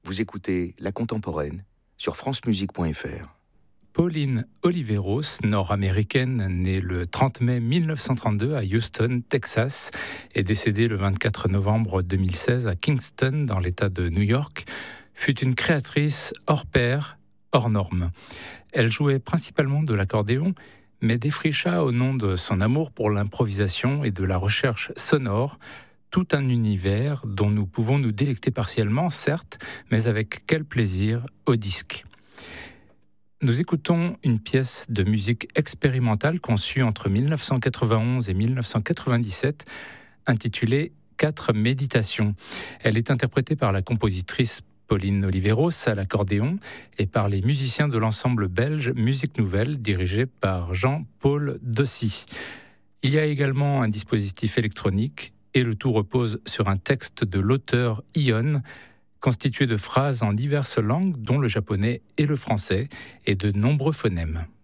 Vous écoutez La Contemporaine sur francemusique.fr. Pauline Oliveros, nord-américaine, née le 30 mai 1932 à Houston, Texas, et décédée le 24 novembre 2016 à Kingston, dans l'État de New York, fut une créatrice hors pair, hors norme. Elle jouait principalement de l'accordéon, mais défricha au nom de son amour pour l'improvisation et de la recherche sonore tout un univers dont nous pouvons nous délecter partiellement, certes, mais avec quel plaisir au disque. Nous écoutons une pièce de musique expérimentale conçue entre 1991 et 1997, intitulée « 4 méditations ». Elle est interprétée par la compositrice Pauline Oliveros à l'accordéon et par les musiciens de l'ensemble belge Musique Nouvelle, dirigé par Jean-Paul Dossy. Il y a également un dispositif électronique et le tout repose sur un texte de l'auteur Ion, constitué de phrases en diverses langues, dont le japonais et le français, et de nombreux phonèmes.